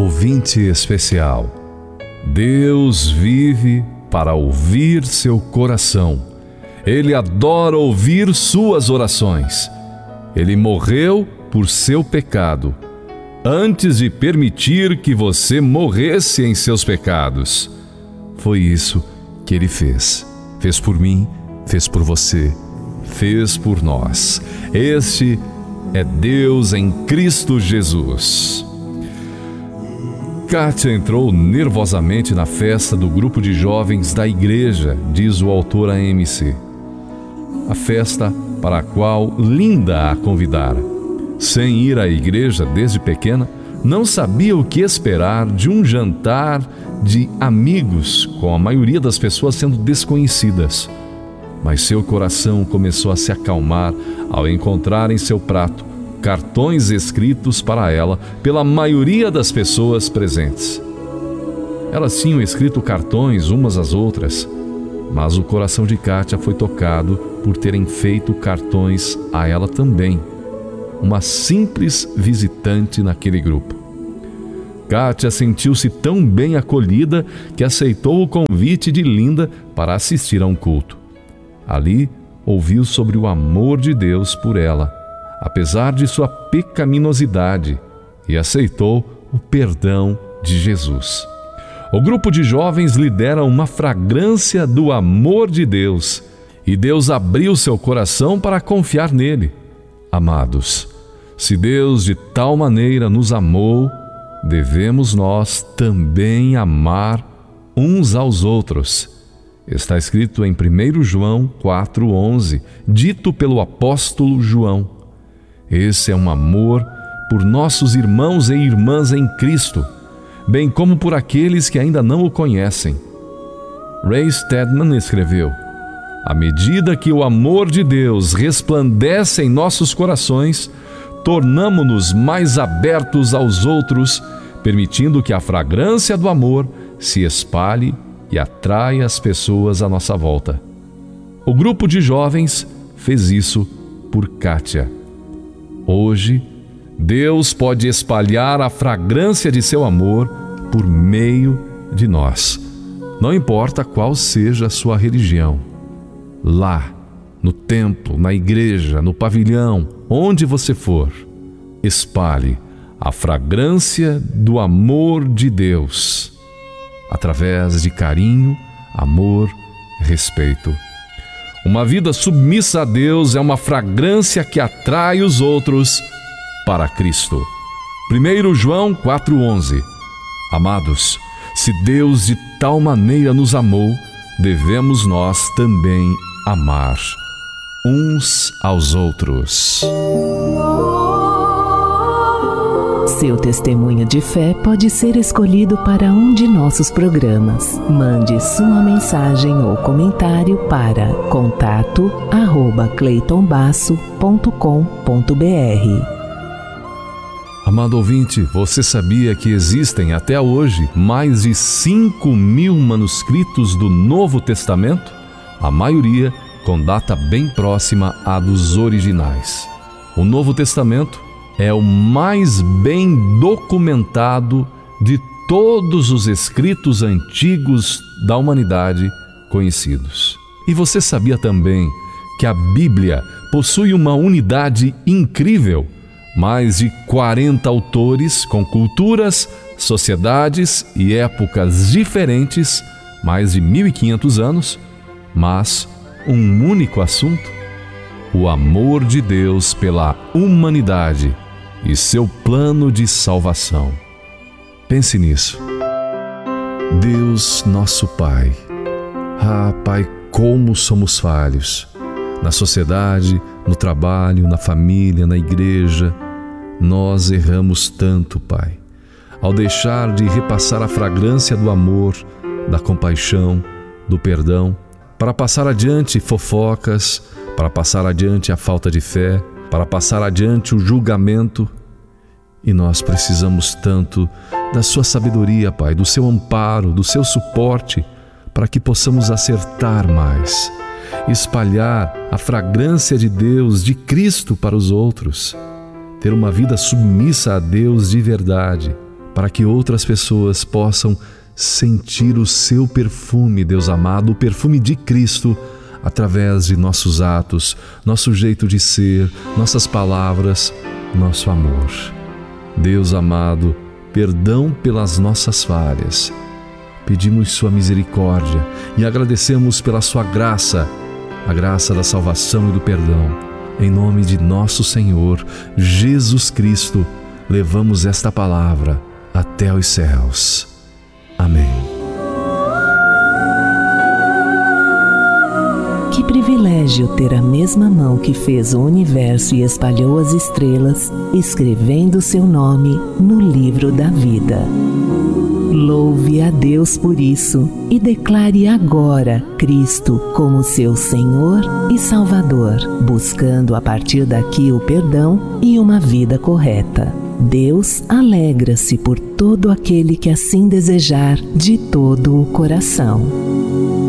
Ouvinte especial, Deus vive para ouvir seu coração. Ele adora ouvir suas orações. Ele morreu por seu pecado, antes de permitir que você morresse em seus pecados. Foi isso que Ele fez. Fez por mim, fez por você, fez por nós. Este é Deus em Cristo Jesus. Kátia entrou nervosamente na festa do grupo de jovens da igreja, diz o autor AMC. A festa para a qual Linda a convidara. Sem ir à igreja desde pequena, não sabia o que esperar de um jantar de amigos, com a maioria das pessoas sendo desconhecidas. Mas seu coração começou a se acalmar ao encontrar em seu prato cartões escritos para ela pela maioria das pessoas presentes. Elas tinham escrito cartões umas às outras, mas o coração de Kátia foi tocado por terem feito cartões a ela também, uma simples visitante naquele grupo. Kátia sentiu-se tão bem acolhida que aceitou o convite de Linda para assistir a um culto. Ali, ouviu sobre o amor de Deus por ela, apesar de sua pecaminosidade, e aceitou o perdão de Jesus. O grupo de jovens lidera uma fragrância do amor de Deus, e Deus abriu seu coração para confiar nele. Amados, se Deus de tal maneira nos amou, devemos nós também amar uns aos outros. Está escrito em 1 João 4,11, dito pelo apóstolo João. Esse é um amor por nossos irmãos e irmãs em Cristo, bem como por aqueles que ainda não o conhecem. Ray Stedman escreveu: à medida que o amor de Deus resplandece em nossos corações, tornamo-nos mais abertos aos outros, permitindo que a fragrância do amor se espalhe e atraia as pessoas à nossa volta. O grupo de jovens fez isso por Kátia. Hoje, Deus pode espalhar a fragrância de seu amor por meio de nós. Não importa qual seja a sua religião. Lá, no templo, na igreja, no pavilhão, onde você for, espalhe a fragrância do amor de Deus, através de carinho, amor, respeito. Uma vida submissa a Deus é uma fragrância que atrai os outros para Cristo. 1 João 4,11. Amados, se Deus de tal maneira nos amou, devemos nós também amar uns aos outros. Seu testemunho de fé pode ser escolhido para um de nossos programas. Mande sua mensagem ou comentário para contato@cleitonbasso.com.br. Amado ouvinte, você sabia que existem até hoje mais de 5.000 manuscritos do Novo Testamento? A maioria com data bem próxima à dos originais. O Novo Testamento é o mais bem documentado de todos os escritos antigos da humanidade conhecidos. E você sabia também que a Bíblia possui uma unidade incrível? Mais de 40 autores com culturas, sociedades e épocas diferentes, mais de 1.500 anos, mas um único assunto: o amor de Deus pela humanidade e seu plano de salvação. Pense nisso. Deus, nosso Pai. Ah, Pai, como somos falhos. Na sociedade, no trabalho, na família, na igreja, nós erramos tanto, Pai, ao deixar de repassar a fragrância do amor, da compaixão, do perdão, para passar adiante fofocas, para passar adiante a falta de fé, para passar adiante o julgamento. E nós precisamos tanto da sua sabedoria, Pai, do seu amparo, do seu suporte, para que possamos acertar mais, espalhar a fragrância de Deus, de Cristo para os outros, ter uma vida submissa a Deus de verdade, para que outras pessoas possam sentir o seu perfume, Deus amado, o perfume de Cristo, através de nossos atos, nosso jeito de ser, nossas palavras, nosso amor. Deus amado, perdão pelas nossas falhas. Pedimos sua misericórdia e agradecemos pela sua graça, a graça da salvação e do perdão. Em nome de nosso Senhor Jesus Cristo, levamos esta palavra até os céus. Amém. Que privilégio ter a mesma mão que fez o universo e espalhou as estrelas, escrevendo seu nome no livro da vida. Louve a Deus por isso e declare agora Cristo como seu Senhor e Salvador, buscando a partir daqui o perdão e uma vida correta. Deus alegra-se por todo aquele que assim desejar de todo o coração.